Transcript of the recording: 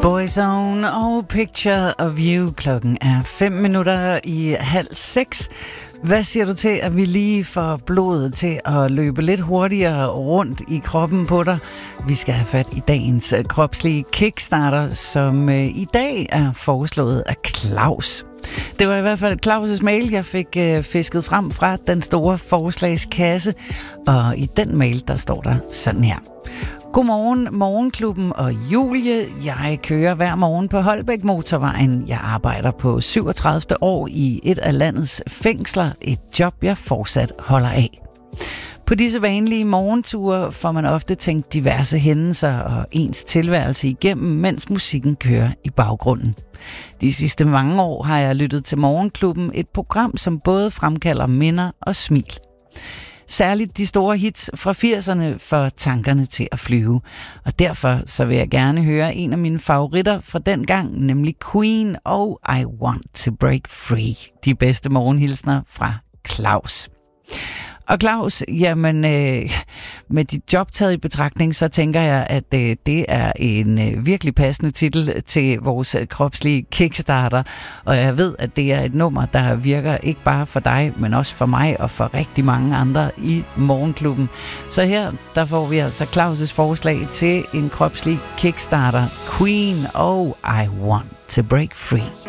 Boyzone og Picture of You. Klokken er 5:05. Hvad siger du til, at vi lige får blodet til at løbe lidt hurtigere rundt i kroppen på dig? Vi skal have fat i dagens kropslige kickstarter, som i dag er foreslået af Claus. Det var i hvert fald Claus' mail, jeg fik fisket frem fra den store forslagskasse. Og i den mail, der står der sådan her. Godmorgen, Morgenklubben og Julie. Jeg kører hver morgen på Holbæk Motorvejen. Jeg arbejder på 37. år i et af landets fængsler. Et job, jeg fortsat holder af. På disse vanlige morgenture får man ofte tænkt diverse hændelser og ens tilværelse igennem, mens musikken kører i baggrunden. De sidste mange år har jeg lyttet til Morgenklubben, et program, som både fremkalder minder og smil. Særligt de store hits fra 80'erne får tankerne til at flyve. Og derfor så vil jeg gerne høre en af mine favoritter fra den gang, nemlig Queen og I Want to Break Free. De bedste morgenhilsner fra Claus. Og Claus, jamen med dit job taget i betragtning, så tænker jeg, at det er en virkelig passende titel til vores kropslige kickstarter. Og jeg ved, at det er et nummer, der virker ikke bare for dig, men også for mig og for rigtig mange andre i Morgenklubben. Så her, der får vi altså Claus' forslag til en kropslig kickstarter. Queen og I Want to Break Free.